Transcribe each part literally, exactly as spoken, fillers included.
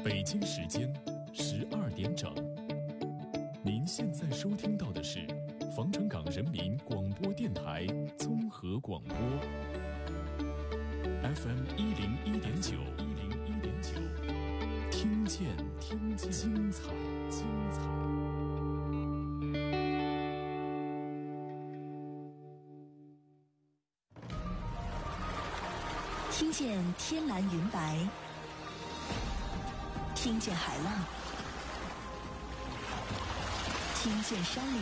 北京时间十二点整，您现在收听到的是防城港人民广播电台综合广播 F M 一零一点九一零一点九，听见听见精彩精彩。 听见天蓝云白，听见海浪，听见山林。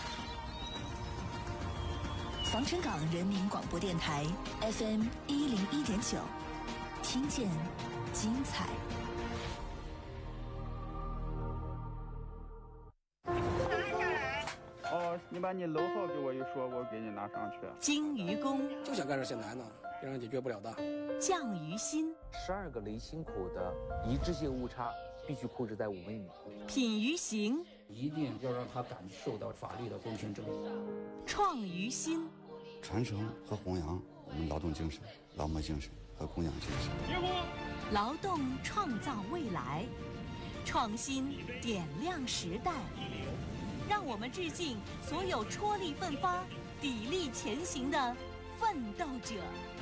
防城港人民广播电台 F M 一零一点九，听见精彩。 哦，你把你楼号给我一说，我给你拿上去。 鲸鱼功就想干这些难的，别人解决不了的。 降鱼心， 十二个雷心口的一致性误差必须控制在五微米。 品鱼行， 一定要让他感受到法律的公平正义。 创鱼心， 传承和弘扬我们劳动精神、劳模精神和供养精神。 劳动创造未来，创新点亮时代。让我们致敬所有踔厉奋发、砥砺前行的奋斗者。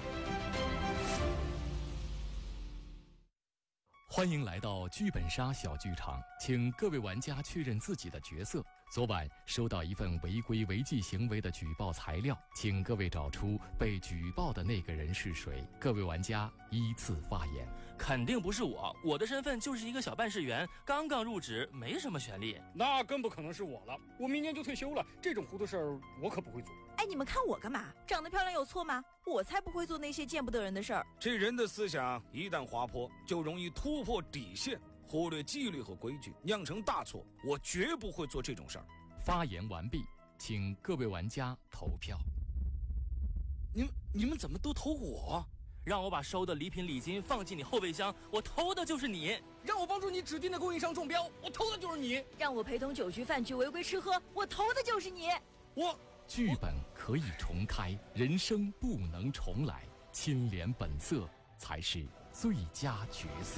欢迎来到剧本杀小剧场，请各位玩家确认自己的角色。昨晚收到一份违规违纪行为的举报材料，请各位找出被举报的那个人是谁。各位玩家依次发言。 肯定不是我，我的身份就是一个小办事员，刚刚入职，没什么权利。 那更不可能是我了，我明年就退休了，这种糊涂事儿我可不会做。 哎，你们看我干嘛？长得漂亮有错吗？我才不会做那些见不得人的事儿。 这人的思想一旦滑坡，就容易突破底线，忽略纪律和规矩，酿成大错。我绝不会做这种事儿。 发言完毕，请各位玩家投票。 你们你们怎么都投我？让我把收的礼品礼金放进你后备箱，我投的就是你； 让我帮助你指定的供应商中标，我投的就是你； 让我陪同酒局饭局违规吃喝，我投的就是你。 我剧本可以重开，人生不能重来，清廉本色才是最佳角色。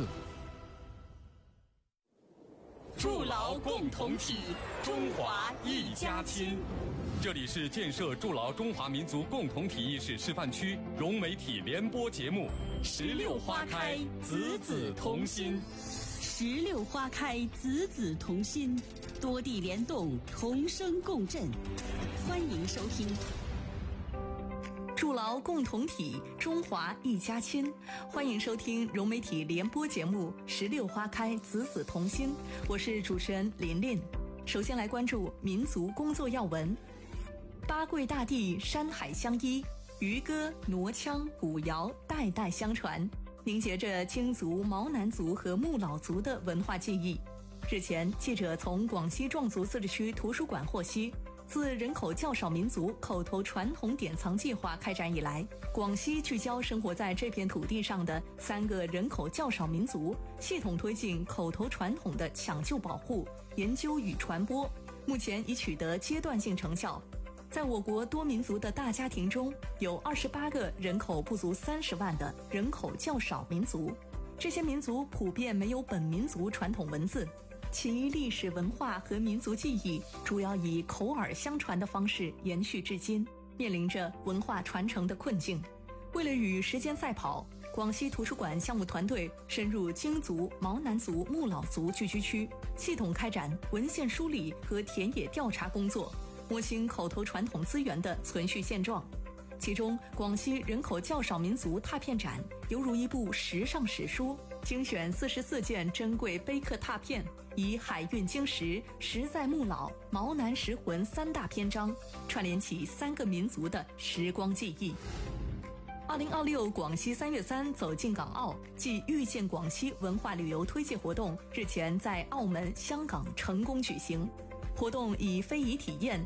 筑牢共同体，中华一家亲。 这里是建设筑牢中华民族共同体意识示范区融媒体联播节目《 十六花开，子子同心》。 十六花开，子子同心，多地联动，同声共振。欢迎收听。 筑牢共同体，中华一家亲。欢迎收听融媒体联播节目《十六花开，子子同心》，我是主持人琳琳。首先来关注民族工作要闻。八桂大地，山海相依，渔歌、傩腔、古谣代代相传，凝结着京族、毛南族和木老族的文化记忆。日前，记者从广西壮族自治区图书馆获悉，自人口较少民族口头传统典藏计划开展以来，广西聚焦生活在这片土地上的三个人口较少民族，系统推进口头传统的抢救保护、研究与传播，目前已取得阶段性成效。在我国多民族的大家庭中，有二十八个人口不足三十万的人口较少民族，这些民族普遍没有本民族传统文字，其历史文化和民族记忆主要以口耳相传的方式延续至今，面临着文化传承的困境。为了与时间赛跑，广西图书馆项目团队深入京族、毛南族、木老族聚居区，系统开展文献梳理和田野调查工作，摸清口头传统资源的存续现状。其中，广西人口较少民族拓片展犹如一部时尚史书，精选四十四件珍贵碑刻拓片，以海韵经石、实在木老、毛南石魂三大篇章，串联起三个民族的时光记忆。二零二六广西三月三走进港澳暨遇见广西文化旅游推介活动日前在澳门、香港成功举行。活动以非遗体验、